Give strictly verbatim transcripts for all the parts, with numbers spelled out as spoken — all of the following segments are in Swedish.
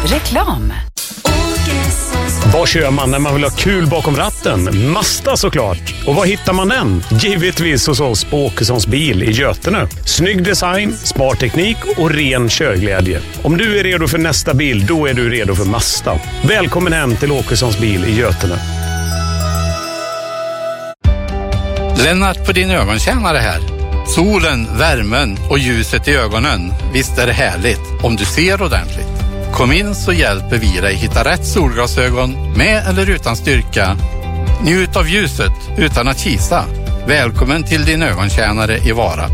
Reklam. Vad kör man när man vill ha kul bakom ratten? Mazda såklart. Och var hittar man den? Givetvis hos oss på Åkessons bil i Götene. Snygg design, smart teknik och ren körglädje. Om du är redo för nästa bil, då är du redo för Mazda. Välkommen hem till Åkessons bil i Götene. Lennart på din ögontjänare här. Solen, värmen och ljuset i ögonen. Visst är det härligt om du ser ordentligt. Kom in så hjälper vi dig hitta rätt solglasögon med eller utan styrka. Njut av ljuset utan att kisa. Välkommen till din ögontjänare i Vara.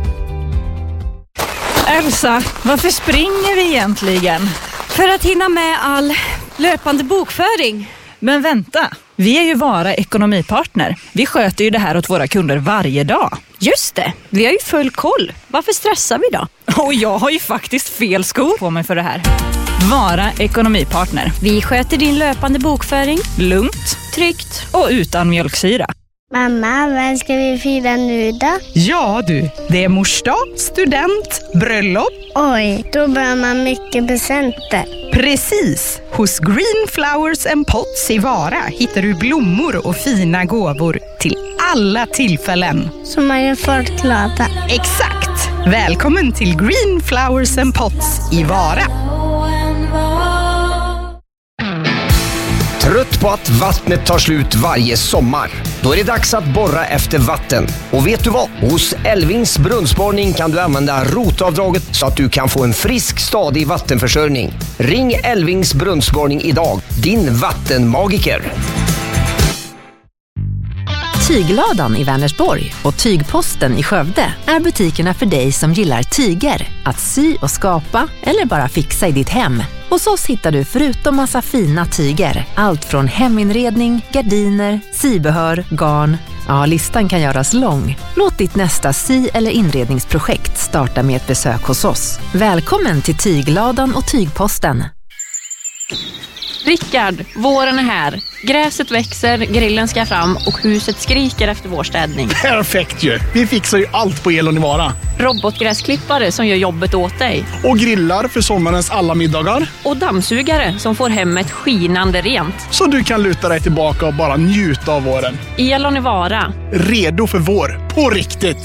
Elsa, varför springer vi egentligen? För att hinna med all löpande bokföring. Men vänta, vi är ju Vara ekonomipartner. Vi sköter ju det här åt våra kunder varje dag. Just det, vi har ju full koll. Varför stressar vi då? Och jag har ju faktiskt fel skor på mig för det här. Vara ekonomipartner. Vi sköter din löpande bokföring. Lugnt, tryggt och utan mjölksyra. Mamma, vad ska vi fira nu då? Ja du, det är morsdag, student, bröllop. Oj, då behöver man mycket presenter. Precis! Hos Green Flowers and Pots i Vara hittar du blommor och fina gåvor till alla tillfällen. Så man gör folk glada. Exakt! Välkommen till Green Flowers and Pots i Vara. Trött på att vattnet tar slut varje sommar? Då är det dags att borra efter vatten. Och vet du vad? Hos Älvings brunnsborrning kan du använda rotavdraget så att du kan få en frisk, stadig vattenförsörjning. Ring Älvings brunnsborrning idag. Din vattenmagiker. Tygladan i Vänersborg och Tygposten i Skövde är butikerna för dig som gillar tyger, att sy och skapa eller bara fixa i ditt hem. Hos oss hittar du förutom massa fina tyger, allt från heminredning, gardiner, sybehör, garn. Ja, listan kan göras lång. Låt ditt nästa sy- eller inredningsprojekt starta med ett besök hos oss. Välkommen till Tygladan och Tygposten. Rickard, våren är här. Gräset växer, grillen ska fram och huset skriker efter vårstädning. Perfekt ju! Vi fixar ju allt på Elon i Vara. Robotgräsklippare som gör jobbet åt dig. Och grillar för sommarens alla middagar. Och dammsugare som får hemmet skinande rent. Så du kan luta dig tillbaka och bara njuta av våren. Elon i Vara. Redo för vår, på riktigt!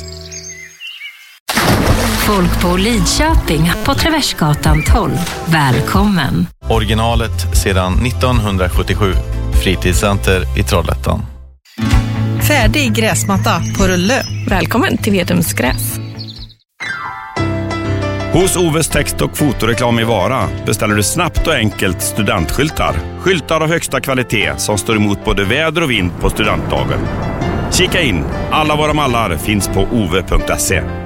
Folk på Lidköping på Traversgatan tolv. Välkommen! Originalet sedan nittonhundrasjuttiosju. Fritidscenter i Trollhättan. Färdig gräsmatta på rulle. Välkommen till Vedums gräs. Hos Oves text- och fotoreklam i Vara beställer du snabbt och enkelt studentskyltar. Skyltar av högsta kvalitet som står emot både väder och vind på studentdagen. Kika in, alla våra mallar finns på ove punkt se.